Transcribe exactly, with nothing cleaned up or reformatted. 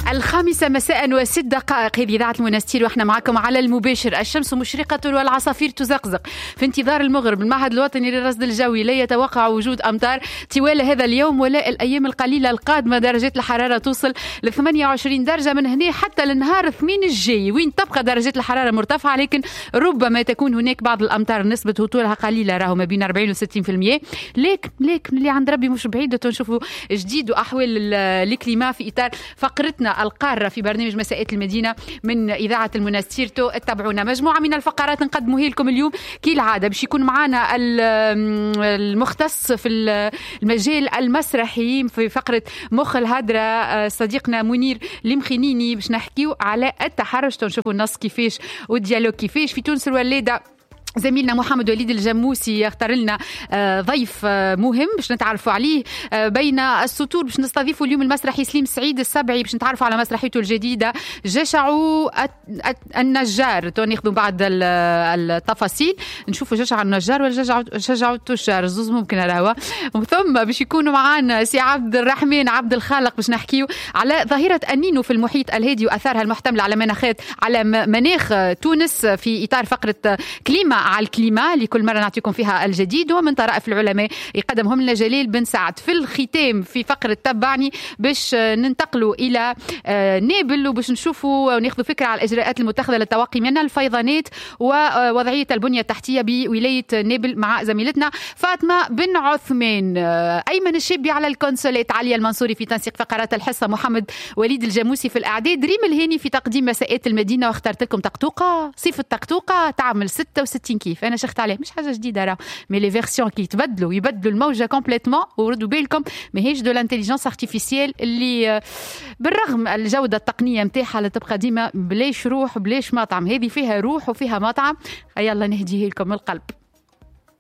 الخامسة مساء وست دقائق، هذه إذاعة المنستير وإحنا معكم على المباشر. الشمس مشرقة والعصافير تزقزق في انتظار المغرب. المعهد الوطني للرصد الجوي لا يتوقع وجود أمطار طوال هذا اليوم ولا الأيام القليلة القادمة. درجات الحرارة توصل ل ثمانية وعشرين درجة من هنا حتى لنهار اثنين الجاي، وين تبقى درجات الحرارة مرتفعة، لكن ربما تكون هناك بعض الأمطار نسبة هطولها قليلة، راهو ما بين أربعين و ستين بالمئة. لكن لكن اللي عند ربي مش بعيد، تنشوفوا جديد وأحوال الكليما في إطار فقرتنا القارة في برنامج مساءات المدينة من إذاعة المنستير. اتبعونا. مجموعة من الفقرات نقدموها لكم اليوم كالعادة. باش يكون معنا المختص في المجال المسرحي في فقرة مخ الهدرة صديقنا منير المخنيني، باش نحكيو على التحرش، تنشوفوا النص كيفاش والديالوج كيفاش. في تونس الولادة زميلنا محمد وليد الجموسي يختار لنا ضيف مهم باش نتعرفوا عليه. بين السطور باش نستضيفوا اليوم المسرحي سليم سعيد السبعي باش نتعرفوا على مسرحيته الجديدة جشعوا النجار. تو ناخذوا بعض التفاصيل، نشوفوا جشعوا النجار ولا جشعوا جشعوا التجار، زوز ممكن راهو. ثم باش يكونوا معنا سي عبد الرحمن عبد الخالق باش نحكيو على ظاهرة النينو في المحيط الهادي وأثارها المحتملة على مناخات على مناخ تونس في إطار فقرة كليما على الكليما اللي كل مرة نعطيكم فيها الجديد. ومن طرائف العلماء يقدمهم لنا جليل بن سعد. في الختام في فقرة تبعني باش ننتقلوا إلى نابل وباش نشوفوا وناخذوا فكرة على الإجراءات المتخذة للتوقي من الفيضانات ووضعية البنية التحتية بولاية نابل مع زميلتنا فاطمة بن عثمان. أيمن الشبي على الكونسولات، عليا المنصوري في تنسيق فقرات الحصة، محمد وليد الجاموسي في الإعداد، ريم الهاني في تقديم مساءات المدينة. واخترت لكم طقطوقة. صيف الطقطوقة تعمل ستة وستين كيف، انا شخت عليه مش حاجه جديده راه، مي لي فيرسيون كي يتبدلوا يبدلوا الموجه كومبليتمون. وردوا بالكم ماهيش دو لانتيليجنس ارتيفيسيال اللي بالرغم الجوده التقنيه نتاعها اللي تبقى ديما بلاش روح بلاش مطعم، هذه فيها روح وفيها مطعم. يلا نهديه لكم القلب.